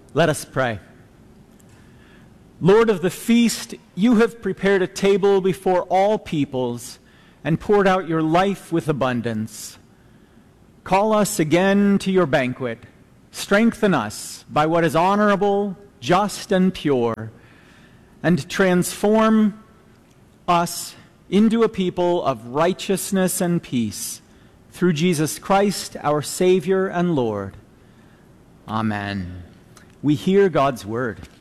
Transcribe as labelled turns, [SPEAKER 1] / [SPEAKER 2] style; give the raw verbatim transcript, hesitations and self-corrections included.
[SPEAKER 1] Let us pray. Lord of the feast, you have prepared a table before all peoples and poured out your life with abundance. Call us again to your banquet. Strengthen us by what is honorable, just, and pure, and transform us into a people of righteousness and peace through Jesus Christ, our Savior and Lord. Amen. We hear God's word.